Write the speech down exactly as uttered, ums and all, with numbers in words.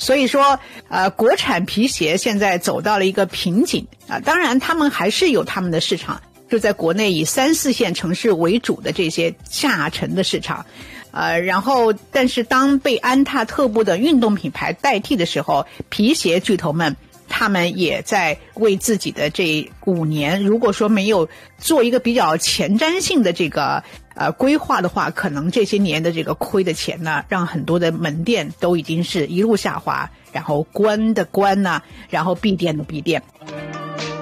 所以说呃，国产皮鞋现在走到了一个瓶颈啊。当然他们还是有他们的市场，就在国内以三四线城市为主的这些下沉的市场，呃，然后但是当被安踏、特步的运动品牌代替的时候，皮鞋巨头们他们也在为自己的这五年，如果说没有做一个比较前瞻性的这个呃规划的话，可能这些年的这个亏的钱呢，让很多的门店都已经是一路下滑，然后关的关呢、啊，然后闭店的闭店。